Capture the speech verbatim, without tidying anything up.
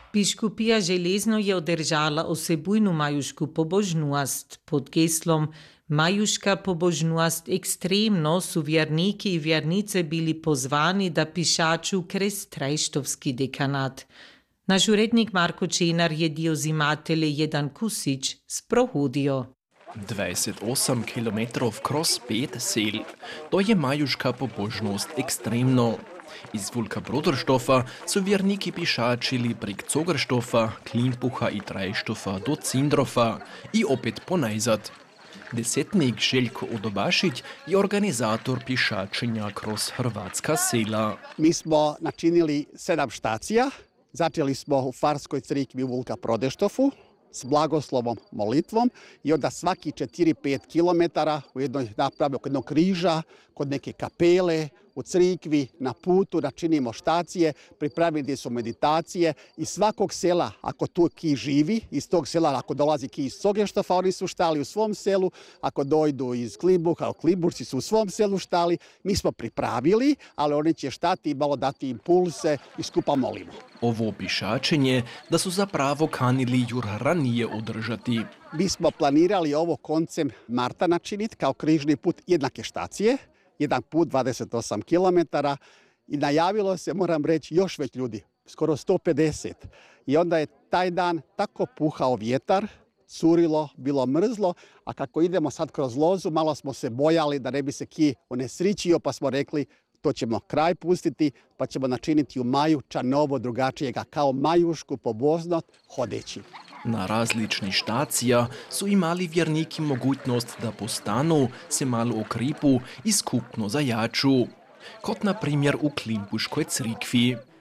Biskupija Železno je održala osebujnu majušku pobožnost. Pod geslom Majuška pobožnost ekstremno su vjerniki i vjernice bili pozvani da pišaču kres Trajštovski dekanat. Naš urednik Marko Čenar je dio zimatelje jedan Kusić sprohodio. dvajset osem kilometrov kroz pet sel. To je majuška pobožnost ekstremno. Iz Vulka Broderštofa su vjerniki pišačili prek Cogerštofa, Klimpuha i Trajštofa do Cindrofa i opet ponajzad. Desetnik Željko Odobašić je organizator pišačenja kroz hrvatska sela. Mi smo načinili sedam štacija. Začeli smo u Farskoj crikvi u Vulka Broderštofu s blagoslovom molitvom i onda svaki četiri pet kilometara u jednoj napravi kod jednog križa, kod neke kapele, u crikvi, na putu, da činimo štacije, pripravili su meditacije i svakog sela, ako tu ki živi, iz tog sela, ako dolazi ki iz Cogerštofa, oni su štali u svom selu, ako dojdu iz Klimbuha, Klimburci su u svom selu štali, mi smo pripravili, ali oni će štati i malo dati impulse i skupa molimo. Ovo pišačenje da su zapravo kanili jur ranije održati. Mi smo planirali ovo koncem marta načiniti kao križni put jednake štacije, jedan put dvadeset osam kilometara i najavilo se, moram reći, još već ljudi, skoro sto pedeset. I onda je taj dan tako puhao vjetar, curilo, bilo mrzlo, a kako idemo sad kroz lozu, malo smo se bojali da ne bi se ki unesričio, pa smo rekli to ćemo kraj pustiti, pa ćemo načiniti u maju čanovo drugačijega, kao majušku pobožnost hodeći. Na različnih štacija su imali vjerniki mogućnost da postanu, se malo okripu i skupno zajaču. Kot na primjer u Klimpuškoj crikvi.